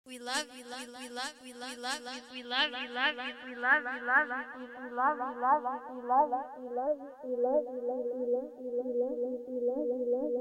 We love you, we love you, we love you, we love you, we love you, we love you, we love you, we love you, we love you, we love you, we love you, we love you, we love you, we love you, we love you, we love you, we love you, we love you.